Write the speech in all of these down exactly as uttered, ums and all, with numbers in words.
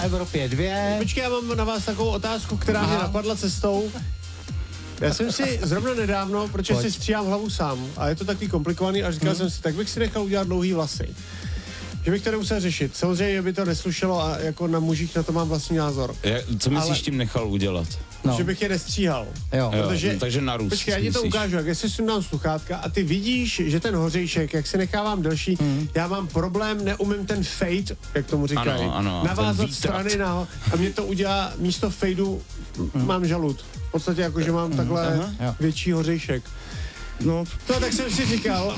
Evropě dvě. Počkej, já mám na vás takovou otázku, která Aha. mě napadla cestou. Já jsem si zrovna nedávno, protože Pojď. si stříhám hlavu sám a je to taky komplikovaný a říkal hmm. jsem si, tak bych si nechal udělat dlouhý vlasy. Že bych to nemusel řešit. Samozřejmě by to neslušelo a jako na mužích na to mám vlastní názor. Je, co myslíš ale... tím nechal udělat? No. Že bych je nestříhal. Jo. Protože, jo, takže narůst. Počkej, já ti to ukážu, jak jestli sundám sluchátka a ty vidíš, že ten hořejšek, jak si nechávám delší, hmm. já mám problém, neumím ten fade, jak tomu říkají, ano, ano, navázat strany na a mě to udělá místo fadeu, hmm. mám žalud. V podstatě jako, že mám hmm. takhle Aha. větší hořejšek. No, no, tak jsem si říkal,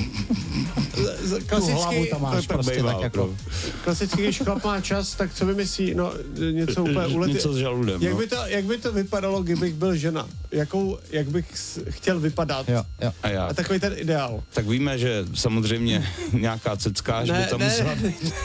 klasicky, máš to prostě býval, tak jako. Klasicky, když chlap má čas, tak co vymyslí, no, něco úplně uletí. Něco s žaludem, jak, no. by to, jak by to vypadalo, kdybych byl žena? Jakou, jak bych chtěl vypadat? Jo, jo. A, jak? A takový ten ideál. Tak víme, že samozřejmě nějaká cecka, že by tam musela být.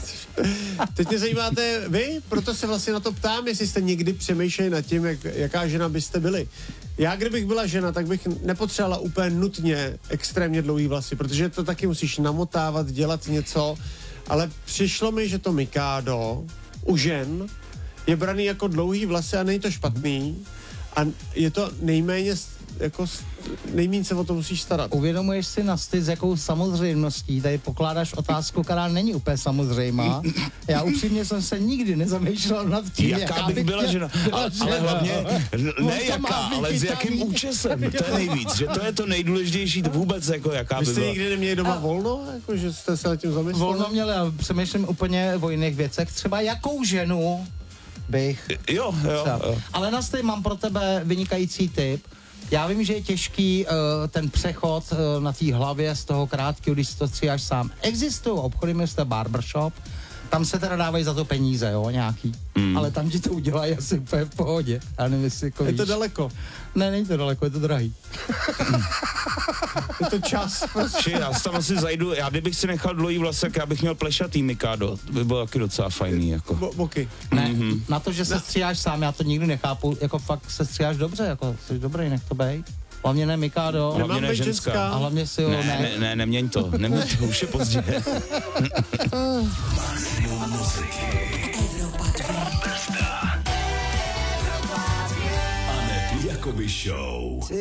Teď mě zajímáte vy, proto se vlastně na to ptám, jestli jste někdy přemýšleli nad tím, jak, jaká žena byste byli. Já, kdybych byla žena, tak bych nepotřebovala úplně nutně extrémně dlouhý vlasy, protože to taky musíš namotávat, dělat něco, ale přišlo mi, že to Mikado u žen je braný jako dlouhý vlasy a není to špatný a je to nejméně jako nejméně se o to musíš starat. Uvědomuješ si na styc, s jakou samozřejmostí tady pokládáš otázku, která není úplně samozřejmá. Já upřímně jsem se nikdy nezamýšlel nad tím, jaká, jaká bych bych byla žena. Ale, ale hlavně, ne jaká, ale s jakým účesem. To je nejvíc, že to je to nejdůležitější vůbec, jako jaká by byla. Vy jste nikdy neměli doma a... volno? Jako, že jste se nad tím zamysleli? Volno měli a přemýšlím úplně o jiných věcech. Třeba jakou ženu bych... Jo, jo, jo. Ale na stej mám pro tebe vynikající tip. Já vím, že je těžký uh, ten přechod uh, na té hlavě z toho krátkého, když si to stříháš sám. Existují obchody, jste barbershop, tam se teda dávají za to peníze, jo, nějaký. Mm. Ale tam ti to udělají asi úplně v pohodě. Já nevím, jestli jako Je víš. to daleko? Ne, není to daleko, je to drahý. Je to čas. Prostě. Já tam asi zajdu, já kdybych si nechal dlouhý vlasek, já bych měl plešatý Mikado. To by bylo taky docela fajný, jako. Bo- boky. Ne, mm-hmm. Na to, že se stříháš sám, já to nikdy nechápu, jako fakt se stříháš dobře, jako jsi dobrý, nech to bej. Hlavně ne Mikado. Hlavně ne ženská. A hlavně si jo, ne. Ne, ne, ne, neměň to, neměň to, už je pozdě. Maximum muziky. Evropa dva. Aneby Jakoby Show.